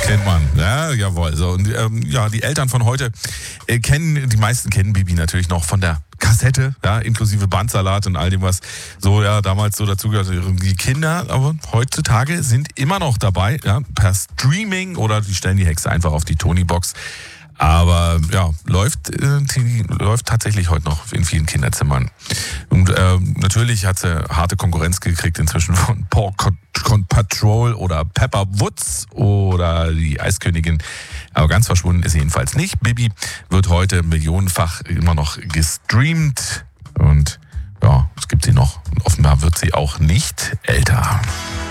Kennt man. Ja, jawohl. So, und die Eltern von heute die meisten kennen Bibi natürlich noch von der Kassette, ja, inklusive Bandsalat und all dem, was so damals so dazugehört. Die Kinder, aber heutzutage sind immer noch dabei, ja, per Streaming oder die stellen die Hexe einfach auf die Tony-Box. Aber ja, läuft tatsächlich heute noch in vielen Kinderzimmern. Und natürlich hat sie harte Konkurrenz gekriegt inzwischen von Paw Patrol oder Pepper Woods oder die Eiskönigin. Aber ganz verschwunden ist sie jedenfalls nicht. Bibi wird heute millionenfach immer noch gestreamt. Und ja, es gibt sie noch. Und offenbar wird sie auch nicht älter.